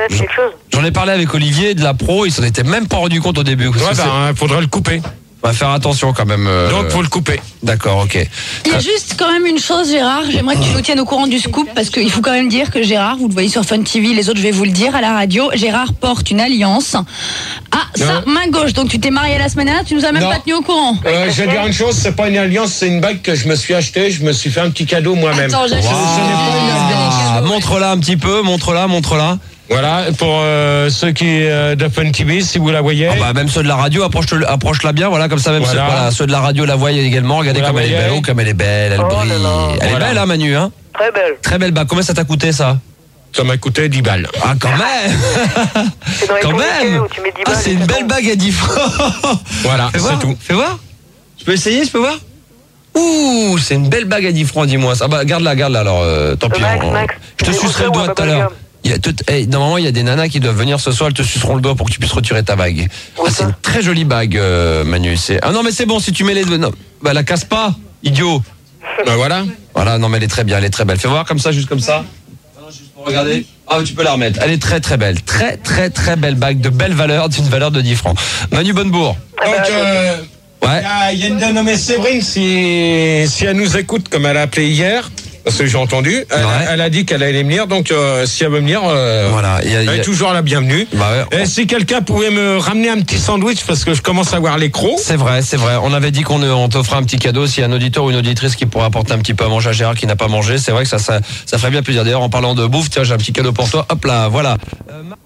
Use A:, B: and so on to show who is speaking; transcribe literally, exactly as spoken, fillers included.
A: c'est quelque chose.
B: J'en ai parlé avec Olivier de la pro, il s'en était même pas rendu compte au début.
C: Ouais, bah, hein, faudrait le couper.
B: On va faire attention quand même. Euh...
C: Donc, faut le couper.
B: D'accord, ok.
D: Il y a juste quand même une chose, Gérard. J'aimerais que tu nous tiennes au courant du scoop parce qu'il faut quand même dire que Gérard, vous le voyez sur Fun T V, les autres, je vais vous le dire à la radio. Gérard porte une alliance. Ah, ça,
C: Non.
D: main gauche. Donc tu t'es marié la semaine dernière, tu nous as même
C: Non.
D: pas tenu au courant.
C: Euh, je vais dire une chose, c'est pas une alliance, c'est une bague que je me suis achetée. Je me suis fait un petit cadeau moi-même.
D: Attends, j'achète.
C: Ce n'est pas une alliance.
B: Ah, montre-la un petit peu, montre-la, montre-la.
C: Voilà, pour euh, ceux qui euh, de Fun T V, si vous la voyez.
B: Ah bah, même ceux de la radio, approche-la approche bien, voilà, comme ça, même
C: Voilà.
B: Ceux, voilà, ceux de la radio la voient également. Regardez
C: Vous la
B: comme elle est
C: voyez
B: belle, oh, comme elle est belle, elle
A: Oh là
B: brille.
A: là.
B: Elle
C: Voilà.
B: est belle, hein, Manu, hein.
A: Très belle.
B: Très belle bague. Combien ça t'a coûté, ça?
C: Ça m'a coûté dix balles.
B: Ah, quand même.
A: C'est dans les
B: Quand
A: tourniquets
B: même.
A: où tu mets dix
B: Ah,
A: balles
B: c'est
A: et
B: une
A: c'est
B: belle
A: bon.
B: bague à dix francs.
C: Voilà,
B: Fais voir,
C: c'est tout.
B: fais voir. Je peux essayer, je peux voir. Ouh, c'est une belle bague à dix francs, dis-moi. Ah bah, garde-la, garde-la, alors, euh, tant
A: Euh,
B: pis.
A: Max,
B: on-
A: Max,
B: Je te
A: c'est
B: sucerai le
A: Rousseau ou
B: doigt
A: un
B: tout à l'heure.
A: Bubblegum?
B: Il y a tout- hey, normalement, il y a des nanas qui doivent venir ce soir, elles te suceront le doigt pour que tu puisses retirer ta bague. Ah, c'est une très jolie bague, euh, Manu. C'est... Ah non, mais c'est bon, si tu mets les deux. Non, bah, la casse pas, idiot.
C: Ben voilà.
B: Voilà, non, mais elle est très bien, elle est très belle. Fais voir comme ça, juste comme ça. Ah non, juste pour regarder. Ah, tu peux la remettre. Elle est très très belle. Très très très belle bague, de belle valeur, d'une valeur de dix francs. Manu Bonnebourg.
C: Donc, euh,
B: Ouais.
C: il y a- il y a une dénommée Séverine, si, si elle nous écoute, comme elle a appelé hier, parce que j'ai entendu, elle,
B: Ouais.
C: elle a dit qu'elle allait venir, donc euh, si elle veut venir, euh,
B: Voilà. Il y a- il
C: elle
B: y
C: est
B: a-
C: toujours la bienvenue.
B: Bah ouais.
C: Et si quelqu'un pouvait me ramener un petit sandwich, parce que je commence à avoir les crocs.
B: C'est vrai, c'est vrai. On avait dit qu'on on t'offrait un petit cadeau s'il y a un auditeur ou une auditrice qui pourrait apporter un petit peu à manger à Gérard qui n'a pas mangé. C'est vrai que ça, ça, ça ferait bien plaisir. D'ailleurs, en parlant de bouffe, tiens, j'ai un petit cadeau pour toi. Hop là, voilà. Euh,